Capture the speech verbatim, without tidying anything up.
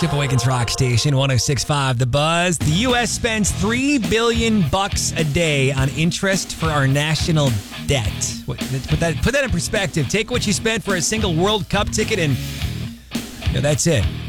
Chip Awakens Rock Station, one oh six point five The Buzz. The U S spends three billion dollars bucks a day on interest for our national debt. Put that, put that in perspective. Take what you spent for a single World Cup ticket and you know, that's it.